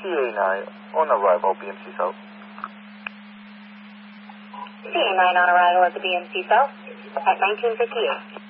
CA9 on arrival, BMC South. CA9 on arrival at the BMC South at 1958.